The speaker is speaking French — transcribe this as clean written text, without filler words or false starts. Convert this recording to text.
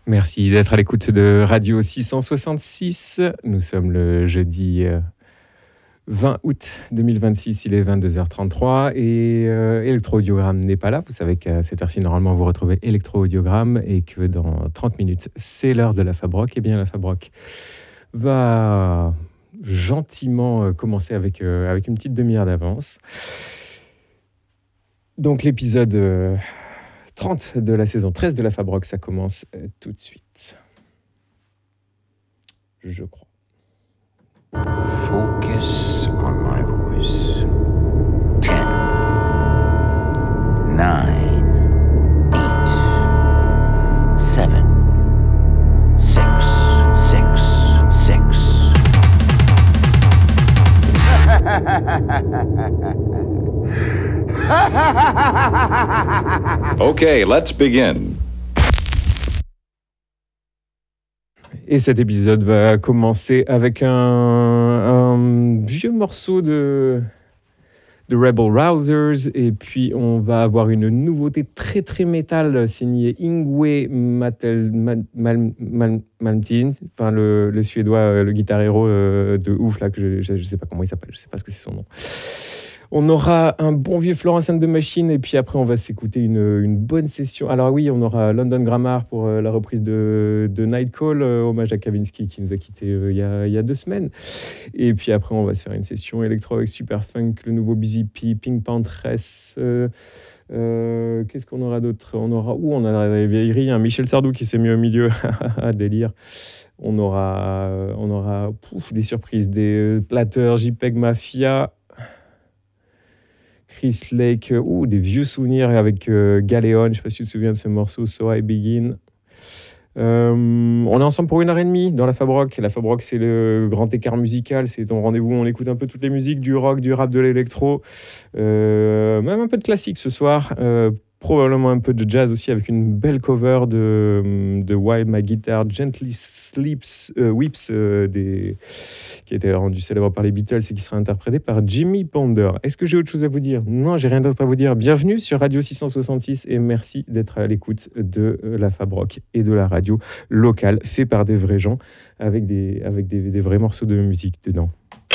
Merci d'être à l'écoute de Radio 666. Nous sommes le jeudi 20 août 2026, il est 22h33 et Electro-Audiogramme n'est pas là. Vous savez qu'à cette heure-ci, normalement, vous retrouvez Electro-Audiogramme et que dans 30 minutes, c'est l'heure de la Fabrock. Eh bien, la Fabrock va gentiment commencer avec une petite demi-heure d'avance. Donc, l'épisode 30 de la saison 13 de la Fabrock, ça commence tout de suite. Je crois. Focus on my voice. 10, 9, 8, 7, 6, 6, 6. Okay, let's begin. Et cet épisode va commencer avec un vieux morceau de Rebel Rousers, et puis on va avoir une nouveauté très très métal signée Yngwie Malmsteen, enfin le suédois, le guitar héros de ouf là, que je sais pas comment il s'appelle, je sais pas ce que c'est son nom. On aura un bon vieux Florence and the Machine, et puis après on va s'écouter une bonne session. Alors oui, on aura London Grammar pour la reprise de Nightcall, hommage à Kavinsky qui nous a quittés il y a 2 semaines. Et puis après on va se faire une session électro avec Superfunk, le nouveau Busy P, Pink Panthers. Qu'est-ce qu'on aura d'autre? On a la vieillerie, hein, Michel Sardou qui s'est mis au milieu. Délire. On aura des surprises, des Platters, JPEG Mafia, Chris Lake, des vieux souvenirs avec Galéon, je ne sais pas si tu te souviens de ce morceau, So I Begin. On est ensemble pour 1h30 dans la Fabrock. La Fabrock, c'est le grand écart musical, c'est ton rendez-vous où on écoute un peu toutes les musiques, du rock, du rap, de l'électro, même un peu de classique ce soir, probablement un peu de jazz aussi, avec une belle cover de While My Guitar Gently Weeps, qui a été rendu célèbre par les Beatles et qui sera interprété par Jimmy Ponder. Est-ce que j'ai autre chose à vous dire? Non, j'ai rien d'autre à vous dire. Bienvenue sur Radio 666 et merci d'être à l'écoute de la Fabrock et de la radio locale, fait par des vrais gens, avec des vrais morceaux de musique dedans.